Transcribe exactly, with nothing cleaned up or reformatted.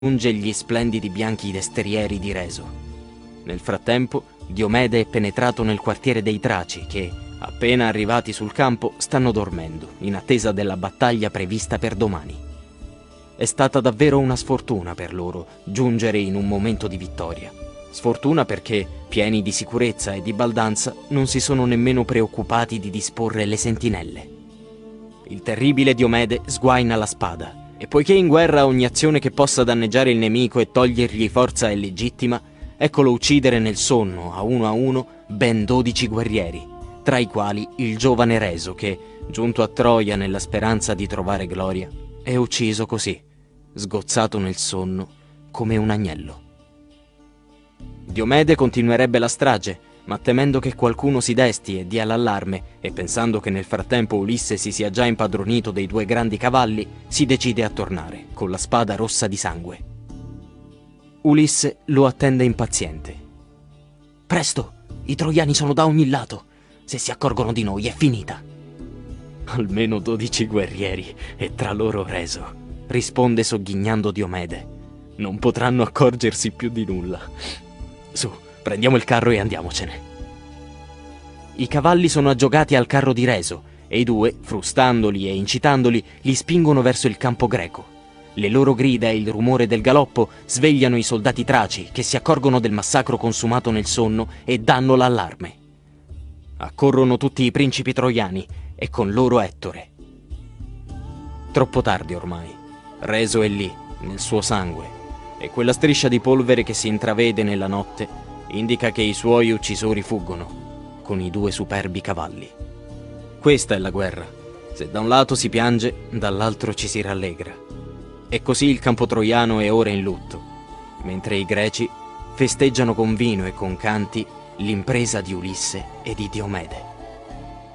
giunge gli splendidi bianchi destrieri di Reso. Nel frattempo, Diomede è penetrato nel quartiere dei Traci che, appena arrivati sul campo, stanno dormendo, in attesa della battaglia prevista per domani. È stata davvero una sfortuna per loro giungere in un momento di vittoria. Sfortuna perché, pieni di sicurezza e di baldanza, non si sono nemmeno preoccupati di disporre le sentinelle. Il terribile Diomede sguaina la spada, e poiché in guerra ogni azione che possa danneggiare il nemico e togliergli forza è legittima, eccolo uccidere nel sonno, a uno a uno, ben dodici guerrieri, tra i quali il giovane Reso che, giunto a Troia nella speranza di trovare gloria, è ucciso così, sgozzato nel sonno, come un agnello. Diomede continuerebbe la strage, ma temendo che qualcuno si desti e dia l'allarme, e pensando che nel frattempo Ulisse si sia già impadronito dei due grandi cavalli, si decide a tornare, con la spada rossa di sangue. Ulisse lo attende impaziente. «Presto! I troiani sono da ogni lato! Se si accorgono di noi è finita!» «Almeno dodici guerrieri, e tra loro Reso», risponde sogghignando Diomede. «Non potranno accorgersi più di nulla. Su, prendiamo il carro e andiamocene». I cavalli sono aggiogati al carro di Reso e i due, frustandoli e incitandoli, li spingono verso il campo greco. Le loro grida e il rumore del galoppo svegliano i soldati traci che si accorgono del massacro consumato nel sonno e danno l'allarme. Accorrono tutti i principi troiani e con loro Ettore. Troppo tardi ormai. Reso è lì, nel suo sangue, e quella striscia di polvere che si intravede nella notte indica che i suoi uccisori fuggono con i due superbi cavalli. Questa è la guerra. Se da un lato si piange, dall'altro ci si rallegra. E così il campo troiano è ora in lutto, mentre i greci festeggiano con vino e con canti l'impresa di Ulisse e di Diomede.